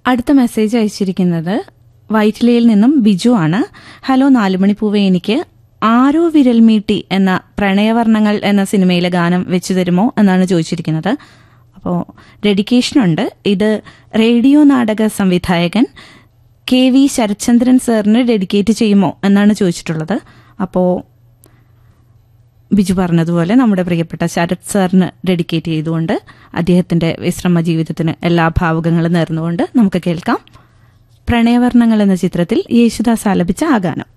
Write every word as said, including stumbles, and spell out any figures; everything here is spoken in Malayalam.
അടുത്ത മെസ്സേജ് അയച്ചിരിക്കുന്നത് വൈറ്റിലയിൽ നിന്നും ബിജു ആണ്. ഹലോ നാലുമണിപ്പൂവേ, എനിക്ക് ആരോ വിരൽമീട്ടി എന്ന പ്രണയവർണ്ണങ്ങൾ എന്ന സിനിമയിലെ ഗാനം വെച്ചു തരുമോ എന്നാണ് ചോദിച്ചിരിക്കുന്നത്. അപ്പോൾ ഡെഡിക്കേഷനുണ്ട്. ഇത് റേഡിയോ നാടക സംവിധായകൻ കെ വി ശരത്ചന്ദ്രൻ സാറിന് ഡെഡിക്കേറ്റ് ചെയ്യുമോ എന്നാണ് ചോദിച്ചിട്ടുള്ളത്. അപ്പോൾ ബിജു പറഞ്ഞതുപോലെ നമ്മുടെ പ്രിയപ്പെട്ട ശരത് സാറിന് ഡെഡിക്കേറ്റ് ചെയ്തുകൊണ്ട് അദ്ദേഹത്തിന്റെ വിശ്രമ ജീവിതത്തിന് എല്ലാ ഭാവുകങ്ങളും നേർന്നുകൊണ്ട് നമുക്ക് കേൾക്കാം പ്രണയവർണ്ണങ്ങൾ എന്ന ചിത്രത്തിൽ യേശുദാസ് ആലപിച്ച ആ ഗാനം.